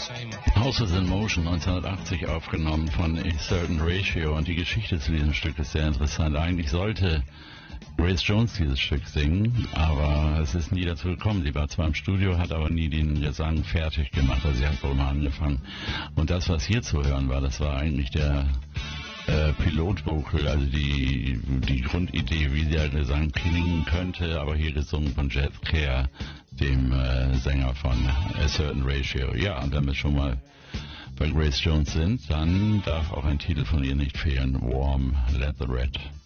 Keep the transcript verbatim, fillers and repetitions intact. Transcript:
Houses in Motion, neunzehnhundertachtzig aufgenommen von A Certain Ratio, und die Geschichte zu diesem Stück ist sehr interessant. Eigentlich sollte Grace Jones dieses Stück singen, aber es ist nie dazu gekommen. Sie war zwar im Studio, hat aber nie den Gesang fertig gemacht, also sie hat wohl mal angefangen. Und das, was hier zu hören war, das war eigentlich der äh, Pilotvocal, also die, die Grundidee, wie der Gesang klingen könnte, aber hier gesungen von Jeff Kerr, dem äh, Sänger von A Certain Ratio. Ja, und wenn wir schon mal bei Grace Jones sind, dann darf auch ein Titel von ihr nicht fehlen, Warm Leatherette.